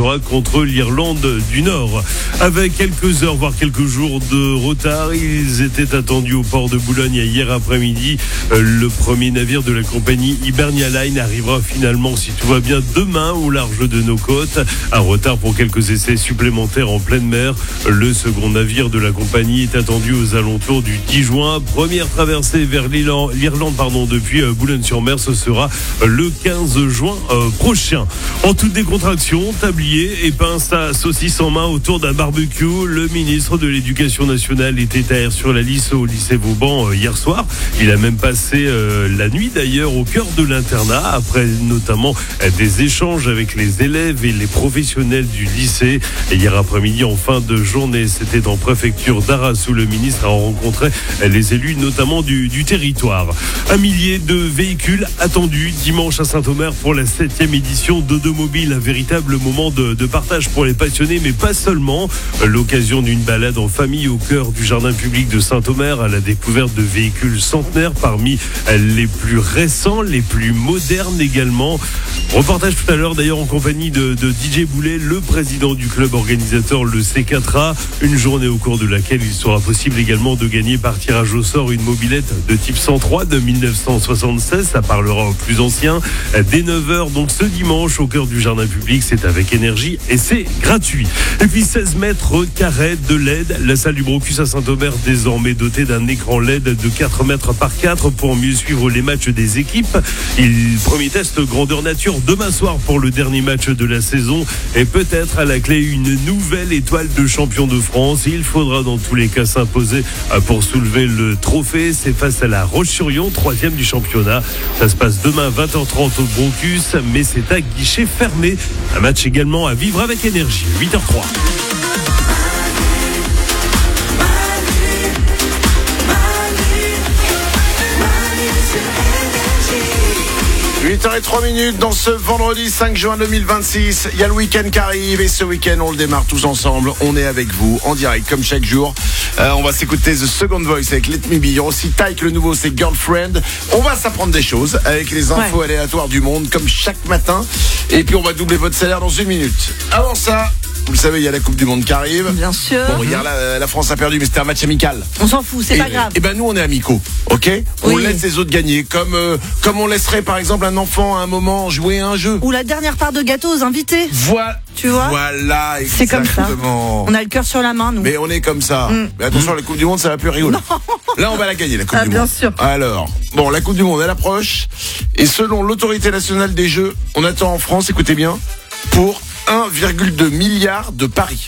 sera contre l'Irlande du Nord. Avec quelques heures, voire quelques jours de retard, ils étaient attendus au port de Boulogne hier après-midi. Le premier navire de la compagnie Hibernia Line arrivera finalement, si tout va bien, demain au large de nos côtes. Un retard pour quelques essais supplémentaires en pleine mer. Le second navire de la compagnie est attendu aux alentours du 10 juin. Première traversée vers l'Irlande depuis Boulogne-sur-Mer, ce sera le 15 juin prochain. En toute décontraction, tablier et pince à saucisse en main autour d'un barbecue. Le ministre de l'Éducation nationale était à Aires-sur-la-Lys au lycée Vauban hier soir. Il a même passé la nuit d'ailleurs au cœur de l'internat après notamment des échanges avec les élèves et les professionnels du lycée. Et hier après-midi, en fin de journée, c'était en préfecture d'Arras où le ministre a rencontré les élus notamment du territoire. 1 millier de véhicules attendus dimanche à Saint-Omer pour la 7e édition d'Automobile. Un véritable moment de partage pour les passionnés, mais pas seulement. L'occasion d'une balade en famille au cœur du jardin public de Saint-Omer à la découverte de véhicules centenaires parmi les plus récents, les plus modernes également. Reportage tout à l'heure d'ailleurs en compagnie de DJ Boulet, le président du club organisateur, le C4A. Une journée au cours de laquelle il sera possible également de gagner par tirage au sort une mobilette de type 103 de 1976. Ça parlera aux plus anciens. Dès 9h, donc ce dimanche, au cœur du jardin public, c'est avec énergie et c'est gratuit. Et puis 16 mètres carrés de LED. La salle du Brocus à Saint-Omer, désormais dotée d'un écran LED de 4 mètres par 4 pour mieux suivre les matchs des équipes. Premier test grandeur nature demain soir pour le dernier match de la saison. Et peut-être à la clé une nouvelle étoile de champion de France. Il faudra dans tous les cas s'imposer pour soulever le trophée. C'est face à la Roche-sur-Yon, 3e du championnat. Ça se passe demain 20h30 au Brocus, mais c'est à guichet fermé. Un match également à vivre avec énergie. 8h03. 8h03 dans ce vendredi 5 juin 2026. Il y a le week-end qui arrive et ce week-end on le démarre tous ensemble. On est avec vous en direct comme chaque jour. On va s'écouter The Second Voice avec Let Me Be. Il y aura aussi Tyke, le nouveau, c'est Girlfriend. On va s'apprendre des choses avec les infos aléatoires du monde comme chaque matin. Et puis on va doubler votre salaire dans 1 minute. Avant ça, vous le savez, il y a la Coupe du Monde qui arrive. Bien sûr. Bon, hier, la France a perdu, mais c'était un match amical. On s'en fout, c'est pas grave. Et ben nous, on est amicaux, ok ? On laisse les autres gagner, comme on laisserait par exemple un enfant à un moment jouer à un jeu. Ou la dernière part de gâteau aux invités. Tu vois ? Voilà, exactement. C'est comme ça. On a le cœur sur la main, nous. Mais on est comme ça. Mais attention, la Coupe du Monde, ça va plus rigoler. Là, on va la gagner, la Coupe du Monde. Bien sûr. Alors, bon, la Coupe du Monde, elle approche. Et selon l'autorité nationale des jeux, on attend en France, écoutez bien, pour 1,2 milliard de paris.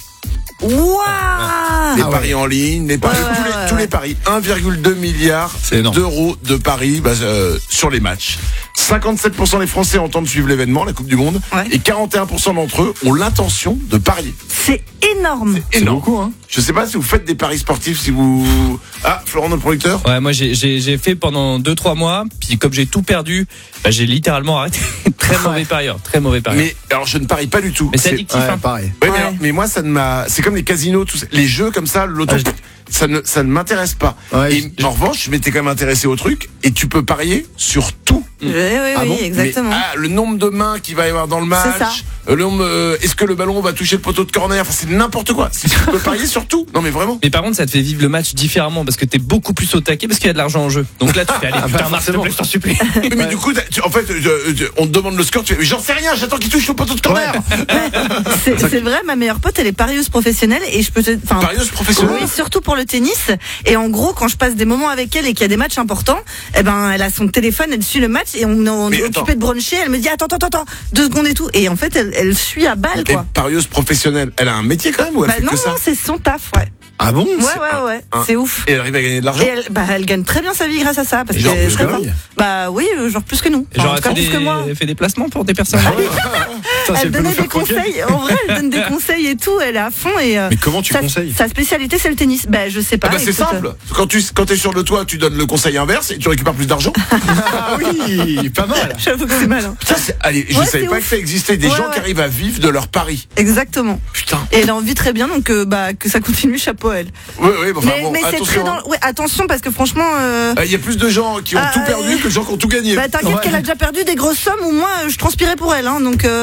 Waouh! Les paris en ligne, les paris, tous les paris. 1,2 milliard d'euros de paris sur les matchs. 57% des Français entendent suivre l'événement, la Coupe du Monde, et 41% d'entre eux ont l'intention de parier. C'est énorme. C'est beaucoup, hein. Je sais pas si vous faites des paris sportifs, si vous... Ah, Florent, notre producteur. Ouais, moi j'ai fait pendant 2-3 mois, puis comme j'ai tout perdu, j'ai littéralement arrêté. Très mauvais parieur. Mais alors je ne parie pas du tout. Mais c'est addictif, hein. Pareil. Mais moi ça ne m'a... C'est comme les casinos, les jeux comme ça, l'auto... Ça ne m'intéresse pas. Et en revanche, je m'étais quand même intéressé au truc. Et tu peux parier sur tout. Oui, exactement. Le nombre de mains qu'il va y avoir dans le match. Est-ce que le ballon va toucher le poteau de corner? Enfin, c'est n'importe quoi. Tu peux parier sur tout. Non, mais vraiment. Mais par contre, ça te fait vivre le match différemment parce que t'es beaucoup plus au taquet parce qu'il y a de l'argent en jeu. Donc là, tu fais aller putain, Marc, s'il te plaît, je t'en supplie. Mais du coup, en fait, on te demande le score. Tu fais, j'en sais rien. J'attends qu'il touche le poteau de corner. C'est vrai. Ma meilleure pote, elle est parieuse professionnelle et je peux parieuse professionnelle. Oui, surtout pour le tennis. Et en gros, quand je passe des moments avec elle et qu'il y a des matchs importants, elle a son téléphone, elle suit le match et on est occupé de bruncher. Elle me dit attends, 2 secondes et tout. Et en fait, elle suit à balle, quoi. Parieuse professionnelle. Elle a un métier quand même ou elle fait que ça? Non, c'est son taf, ouais. Ah bon? Ouais. C'est ouf. Et elle arrive à gagner de l'argent? Elle gagne très bien sa vie grâce à ça. Parce genre qu'elle plus que nous? Bah oui, genre plus que nous. Genre plus que moi. Elle fait des placements pour des personnes. Elle donnait des conseils. En vrai, elle donne des conseils et tout. Elle est à fond. Mais comment tu conseilles? Sa spécialité, c'est le tennis. Bah je sais pas. C'est simple. Quand t'es sur le toit, tu donnes le conseil inverse et tu récupères plus d'argent. Ah oui, pas mal. J'avoue que c'est malin. Allez, je savais pas que ça existait des gens qui arrivent à vivre de leur pari. Exactement. Putain. Et elle en vit très bien, donc que ça continue, chapeau à elle. Mais c'est très attention parce que franchement il y a plus de gens qui ont tout perdu que de gens qui ont tout gagné. T'inquiète qu'elle a déjà perdu des grosses sommes ou moi je transpirais pour elle, hein, donc